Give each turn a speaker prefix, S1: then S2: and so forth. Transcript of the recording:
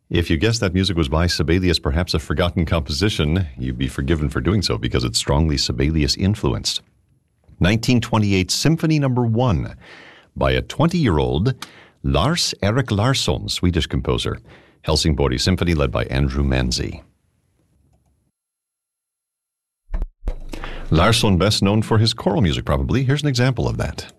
S1: If you guessed that music was by Sibelius, perhaps a forgotten composition, you'd be forgiven for doing so because it's strongly Sibelius influenced. 1928 Symphony No. 1 by a 20-year-old Lars-Erik Larsson, Swedish composer. Helsingborg Symphony led by Andrew Manzi. Larsson, best known for his choral music, probably. Here's an example of that.